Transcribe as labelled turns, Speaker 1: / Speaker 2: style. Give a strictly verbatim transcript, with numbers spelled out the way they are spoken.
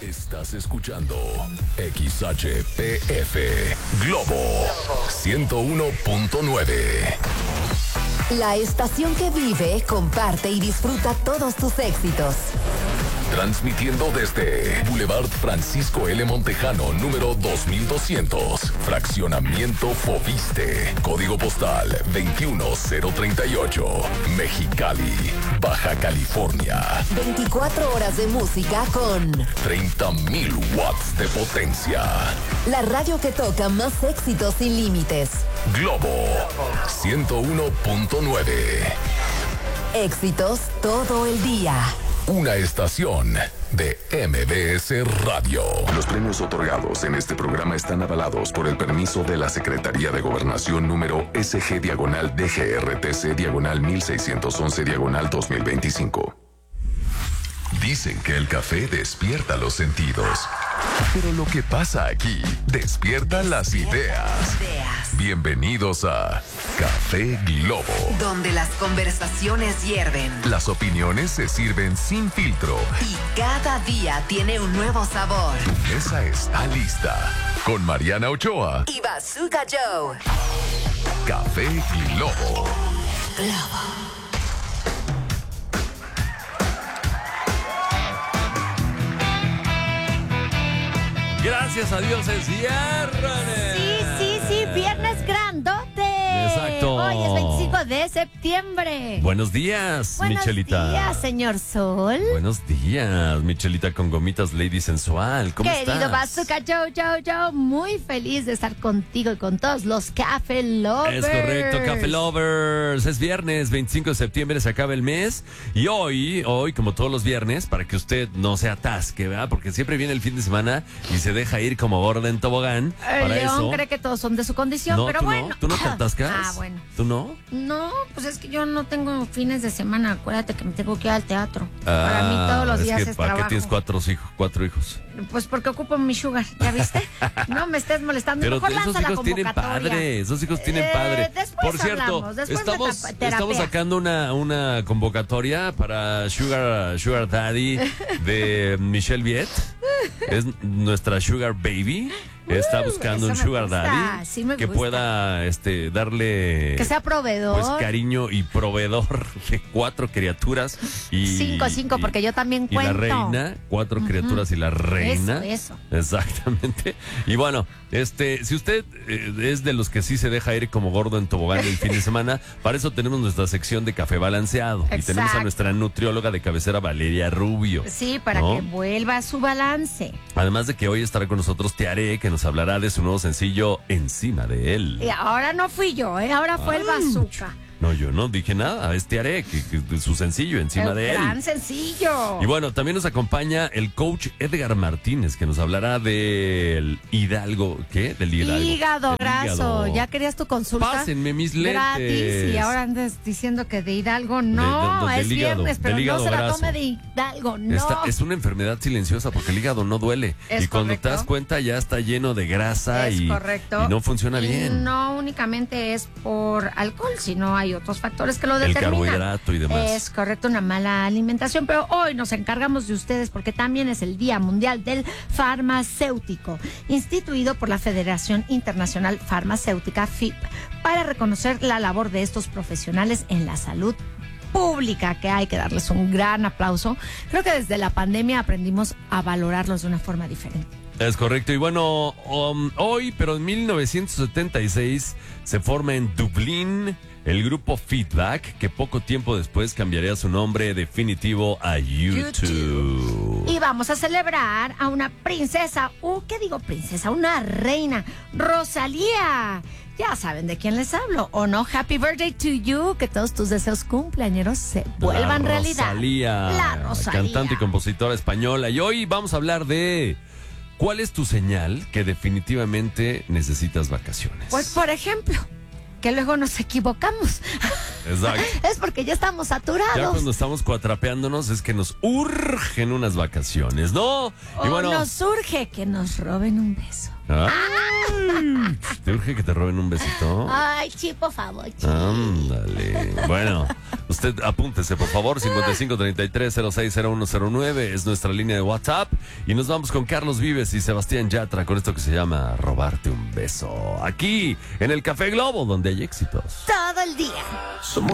Speaker 1: Estás escuchando X H P F Globo ciento uno punto nueve.
Speaker 2: La estación que vive, comparte y disfruta todos tus éxitos.
Speaker 1: Transmitiendo desde Boulevard Francisco L. Montejano, número dos mil doscientos. Fraccionamiento Foviste. Código postal veintiuno cero treinta y ocho. Mexicali, Baja California.
Speaker 2: veinticuatro horas de música con
Speaker 1: treinta mil watts de potencia.
Speaker 2: la radio que toca más éxitos sin límites.
Speaker 1: Globo ciento uno punto nueve.
Speaker 2: Éxitos todo el día.
Speaker 1: Una estación de M B S Radio. Los premios otorgados en este programa están avalados por el permiso de la Secretaría de Gobernación número S G diagonal D G R T C diagonal mil seiscientos once diagonal dos mil veinticinco. Dicen que el café despierta los sentidos, pero lo que pasa aquí despierta las ideas. Bienvenidos a Café Globo,
Speaker 2: Donde las conversaciones hierven
Speaker 1: las opiniones se sirven sin filtro
Speaker 2: y cada día tiene un nuevo sabor.
Speaker 1: Tu mesa está lista con Mariana Ochoa.
Speaker 2: Y Bazooka Joe.
Speaker 1: Café Globo.
Speaker 3: Gracias a Dios es viernes.
Speaker 4: Sí, sí, sí, viernes grandote.
Speaker 3: Exacto.
Speaker 4: Hoy es veinticinco de septiembre.
Speaker 3: Buenos días,
Speaker 4: Buenos
Speaker 3: Michelita.
Speaker 4: días, señor Sol.
Speaker 3: Buenos días, Michelita con gomitas Lady Sensual. ¿Cómo
Speaker 4: Querido
Speaker 3: estás?
Speaker 4: Bazooka Joe, Joe, Joe, muy feliz de estar contigo y con todos los Café Lovers.
Speaker 3: Es correcto, Café Lovers. Es viernes, veinticinco de septiembre, se acaba el mes. Y hoy, hoy, como todos los viernes, para que usted no se atasque, ¿verdad? Porque siempre viene el fin de semana y se deja ir como gorda en tobogán.
Speaker 4: El
Speaker 3: para
Speaker 4: León
Speaker 3: eso.
Speaker 4: cree que todos son de su condición,
Speaker 3: No,
Speaker 4: pero
Speaker 3: tú
Speaker 4: bueno.
Speaker 3: no. ¿Tú no te atascas?
Speaker 4: Ah, bueno.
Speaker 3: ¿Tú no?
Speaker 4: No, pues es que yo no tengo fines de semana. Acuérdate que me tengo que ir al teatro.
Speaker 3: Ah,
Speaker 4: Para mí todos los
Speaker 3: es
Speaker 4: días
Speaker 3: que
Speaker 4: es
Speaker 3: ¿para
Speaker 4: trabajo.
Speaker 3: qué tienes cuatro hijos? Cuatro hijos.
Speaker 4: Pues porque ocupo mi sugar, ¿ya viste? No me estés molestando.
Speaker 3: Pero
Speaker 4: Mejor
Speaker 3: esos
Speaker 4: lanza la
Speaker 3: hijos tienen
Speaker 4: convocatoria.
Speaker 3: padre, esos hijos tienen
Speaker 4: Eh,
Speaker 3: padre.
Speaker 4: después
Speaker 3: Por cierto,
Speaker 4: hablamos, después me
Speaker 3: estamos,
Speaker 4: tapa- terapea.
Speaker 3: estamos sacando una, una convocatoria para Sugar, Sugar Daddy de Michelle Viet. Es nuestra Sugar Baby. Está buscando
Speaker 4: eso
Speaker 3: un
Speaker 4: me
Speaker 3: Sugar
Speaker 4: gusta,
Speaker 3: Daddy
Speaker 4: sí me
Speaker 3: que
Speaker 4: gusta.
Speaker 3: pueda este, darle
Speaker 4: Que sea proveedor.
Speaker 3: pues cariño y proveedor de cuatro criaturas y
Speaker 4: Cinco, cinco,
Speaker 3: y-
Speaker 4: porque yo también
Speaker 3: y la
Speaker 4: cuento.
Speaker 3: reina, cuatro criaturas y la reina.
Speaker 4: Eso, eso.
Speaker 3: Exactamente. Y bueno, este, si usted eh, es de los que sí se deja ir como gordo en tobogán el fin de semana, para eso tenemos nuestra sección de café balanceado. Y tenemos a
Speaker 4: Exacto.
Speaker 3: nuestra nutrióloga de cabecera, Valeria Rubio.
Speaker 4: Sí, para
Speaker 3: ¿no?
Speaker 4: que vuelva a su balance.
Speaker 3: Además de que hoy estará con nosotros Tiare, que nos hablará de su nuevo sencillo Encima de él.
Speaker 4: Y ahora no fui yo, ¿eh? Ahora fue el Bazooka.
Speaker 3: No, yo no dije nada, es Tiare, que, que de su sencillo Encima
Speaker 4: El
Speaker 3: de él.
Speaker 4: gran sencillo.
Speaker 3: Y bueno, también nos acompaña el coach Edgar Martínez, que nos hablará del Hidalgo, ¿qué? Del Hidalgo.
Speaker 4: Hígado
Speaker 3: El
Speaker 4: graso.
Speaker 3: hígado.
Speaker 4: ¿Ya querías tu consulta?
Speaker 3: Pásenme mis lentes.
Speaker 4: Gratis. Y ahora andas diciendo que de Hidalgo no.
Speaker 3: De- de-
Speaker 4: es
Speaker 3: del hígado,
Speaker 4: viernes, pero
Speaker 3: del
Speaker 4: no
Speaker 3: hígado
Speaker 4: se la
Speaker 3: graso.
Speaker 4: tome de Hidalgo. No.
Speaker 3: Esta es una enfermedad silenciosa porque el hígado no duele.
Speaker 4: Es
Speaker 3: y cuando
Speaker 4: correcto.
Speaker 3: te das cuenta ya está lleno de grasa
Speaker 4: Es
Speaker 3: y,
Speaker 4: correcto.
Speaker 3: y no funciona
Speaker 4: Y
Speaker 3: bien.
Speaker 4: no únicamente es por alcohol, sino hay otros factores que lo
Speaker 3: El
Speaker 4: determinan.
Speaker 3: carbohidrato y demás.
Speaker 4: Es correcto, una mala alimentación. Pero hoy nos encargamos de ustedes porque también es el Día Mundial del Farmacéutico, instituido por la Federación Internacional Farmacéutica, F I P, para reconocer la labor de estos profesionales en la salud pública, que hay que darles un gran aplauso. Creo que desde la pandemia aprendimos a valorarlos de una forma diferente.
Speaker 3: Es correcto. Y bueno, um, hoy, pero en mil novecientos setenta y seis, se forma en Dublín el grupo Feedback, que poco tiempo después cambiaría su nombre definitivo a YouTube.
Speaker 4: Y vamos a celebrar a una princesa, uh, ¿qué digo princesa? Una reina, Rosalía. Ya saben de quién les hablo, ¿o no? Happy birthday to you, que todos tus deseos cumpleañeros se vuelvan
Speaker 3: La
Speaker 4: realidad.
Speaker 3: Rosalía,
Speaker 4: La Rosalía.
Speaker 3: cantante y compositora española. Y hoy vamos a hablar de ¿cuál es tu señal que definitivamente necesitas vacaciones?
Speaker 4: Pues por ejemplo, que luego nos equivocamos.
Speaker 3: Exacto.
Speaker 4: Es porque ya estamos saturados.
Speaker 3: Ya cuando estamos cuatrapeándonos es que nos urgen unas vacaciones, ¿no?
Speaker 4: O nos surge que nos roben un beso.
Speaker 3: Ah, ¿Te urge que te roben un besito?
Speaker 4: Ay, chi, por favor, chi.
Speaker 3: Ándale. Bueno, usted apúntese, por favor. cincuenta y cinco treinta y tres cero seis cero uno cero nueve es nuestra línea de WhatsApp. Y nos vamos con Carlos Vives y Sebastián Yatra con esto que se llama Robarte un beso. Aquí, en el Café Globo, donde hay éxitos.
Speaker 4: Todo el día.